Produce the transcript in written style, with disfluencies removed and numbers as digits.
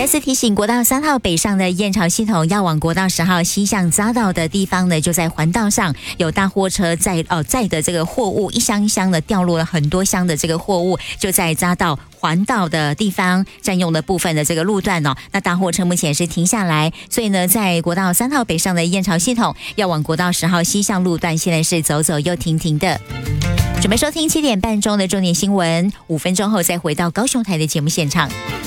再次提醒，国道3号北上的燕巢系统要往国道10号西向匝道的地方呢，就在环道上有大货车载的这个货物一箱一箱的掉落了很多箱的这个货物，就在匝道环道的地方占用了部分的这个路段哦。那大货车目前是停下来，所以呢，在国道3号北上的燕巢系统要往国道10号西向路段，现在是走走又停停的。准备收听7点半钟的重点新闻，5分钟后再回到高雄台的节目现场。